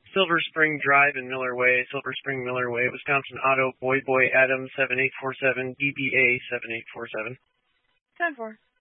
Silver Spring Drive in Miller Way, Silver Spring, Miller Way, Wisconsin Auto, Boy Adam 7847, BBA 7847. 10-4.